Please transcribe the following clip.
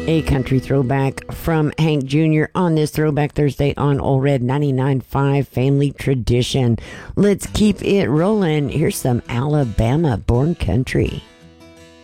A country throwback from Hank Jr. on this Throwback Thursday on Old Red 99.5 Family Tradition. Let's keep it rolling. Here's some Alabama Born Country.